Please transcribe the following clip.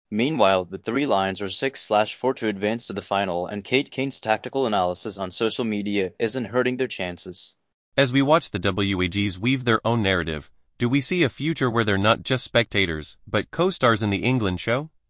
Meanwhile, the three Lions are 6/4 to advance to the final, and Kate Kane's tactical analysis on social media isn't hurting their chances. As we watch the WAGs weave their own narrative, do we see a future where they're not just spectators, but co-stars in the England show?